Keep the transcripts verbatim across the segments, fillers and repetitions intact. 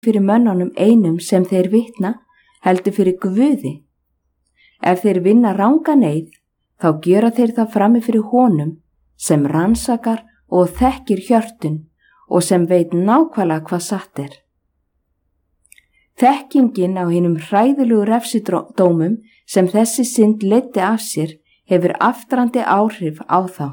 fyrir mönnunum einum sem þeir vitna, heldur fyrir Guði. Ef þeir vinna ranga neyð, þá gjöra þeir það frammi fyrir honum sem rannsakar og þekkir hjörtun og sem veit nákvæmlega hvað satt er. Þekkingin á hinum hræðilegu refsidómum sem þessi synd leiddi af sér hefur aftrandi áhrif á þá.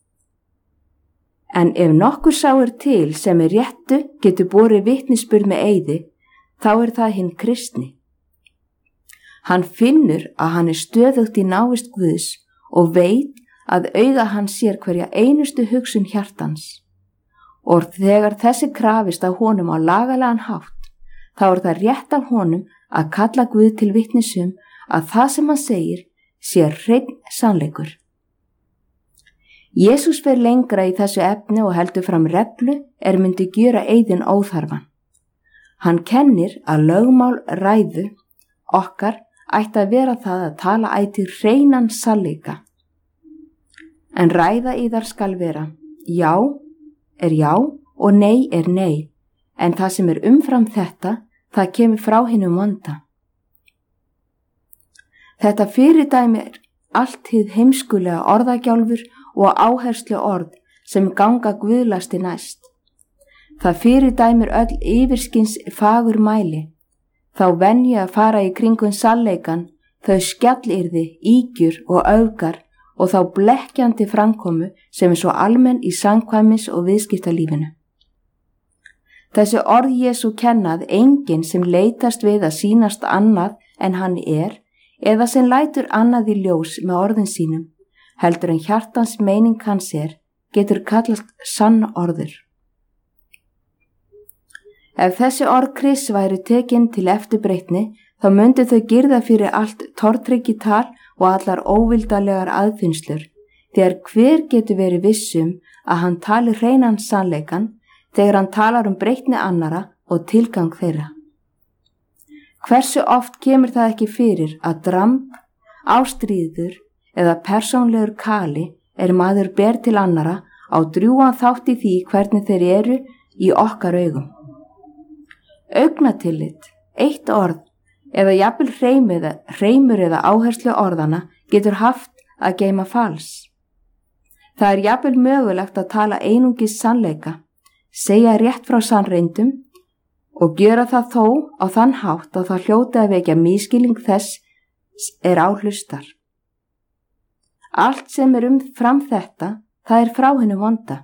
En ef nokkur sáir til sem er réttu getur borið vitnisburð með eiði, þá er það hinn kristni. Hann finnur að hann er stöðugt í návist Guðs og veit að auga hann sér hverja einustu hugsun hjartans. Og þegar þessi krafist af honum á lagalegan hátt, þá er það rétt af honum að kalla Guð til vitnisum að það sem hann segir sé hreinn sannleikur. Jesús fer lengra í þessu efni og heldur fram reglu er myndi gjöra eiðin óþarfan. Hann kennir að lögmál ræðu okkar ætti að vera það að tala ætíð hreinan sannleika. En ræða yðar skal vera já er já og nei er nei, en það sem er umfram þetta, það kemur frá hinum vonda. Þetta fyrirdæmi er allt hið heimskulega orðagjálfur og áherslu orð sem ganga guðlasti næst. Það fyrirdæmir öll yfirskins fagur mæli. Þá venji að fara í kringum sannleikan, þau skjallyrði, ígjur og öfgar og þá blekkjandi framkomu sem er svo almenn í samkvæmis og viðskiptalífinu. Þessi orð Jesú kennað enginn sem leitast við að sýnast annað en hann er, eða sem lætur annað í ljós með orðin sínum, heldur en hjartans meining hans er, getur kallast sann orður. Ef þessi orð Krists væru tekin til eftirbreytni, þá myndu þau girða fyrir allt tortryggital og allar óvildalegar aðfinnslur, þegar hver getur verið vissum að hann tali hreinan sannleikan þegar hann talar um breytni annara og tilgang þeirra. Hversu oft kemur það ekki fyrir að dramb, ástríður eða persónlegur kali er maður ber til annara á drjúgan þátt í því hvernig þeir eru í okkar augum. Augnatillit, eitt orð eða jafnvel hreimur, hreimur eða áherslu orðana getur haft að geyma fals. Það er jafnvel mögulegt að tala einungis sannleika, segja rétt frá sannreindum og gjöra það þó á þann hátt að það hljóti að vekja misskilning þess er á hlustar. Allt sem er umfram þetta, það er frá hinu vonda.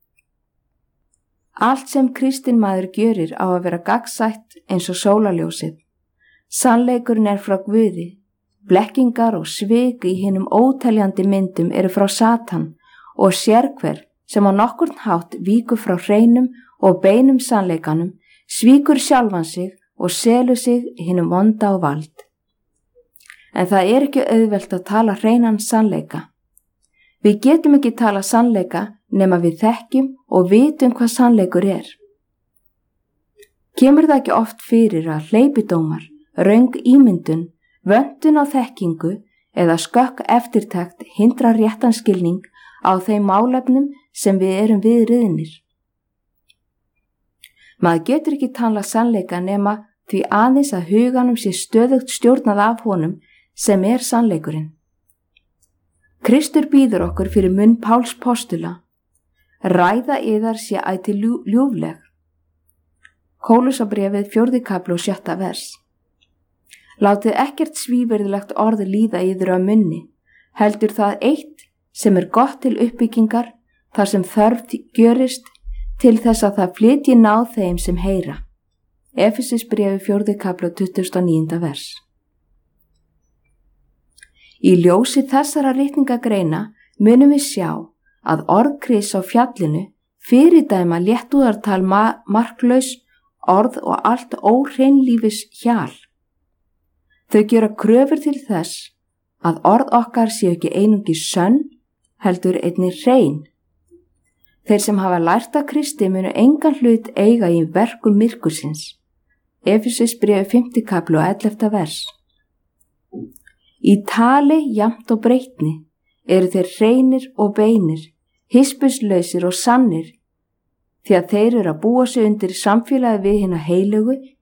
Allt sem kristin maður gjörir á að vera gagnsætt eins og sólarljósið. Sannleikurinn er frá Guði, blekkingar og svik í hinum óteljandi myndum eru frá Satan og sérhver sem á nokkurn hátt víkur frá hreinum og beinum sannleikanum, svíkur sjálfan sig og selur sig hinum vonda og vald. En það er ekki auðvelt að tala hreinan sannleika. Við getum ekki tala sannleika nema við þekkjum og vitum hvað sannleikur er. Kemur það ekki oft fyrir að hleypidómar, röng ímyndun, vöntun á þekkingu eða skökk eftirtekt hindra réttan skilning á þeim málefnum sem við erum viðriðnir? Maður getur ekki tala sannleika nema því aðeins að huganum sé stöðugt stjórnað af honum sem er sannleikurinn. Kristur býður okkur fyrir munn Páls postula, ræða yðar sé ætíð ljú, ljúfleg. Kólusabrefið fjórði kafli og sjötta vers. Látið ekkert svívirðilegt orð líða yður á munni, heldur það eitt sem er gott til uppbyggingar, þar sem þörf gjörist til þess að það flytji náð þeim sem heyra. Efesisbrefi fjórði kafli og tuttugasta og níunda vers. Í ljósi þessara ritningagreina munum við sjá að orð Krists á fjallinu fyrirdæma léttúðartal ma- marklaus orð og allt óhreinlífis hjal. Þau gera kröfur til þess að orð okkar séu ekki einungis sönn, heldur einnig hrein. Þeir sem hafa lært af Kristi munu engan hlut eiga í verkum myrkursins. Efesisbrefi fimmti kafli og ellefta vers. Í tali jafnt og breytni eru þeir hreinir og beinir, hispuslausir og sannir. því að þeir eru að búa sig undir samfélagi við hina heilögu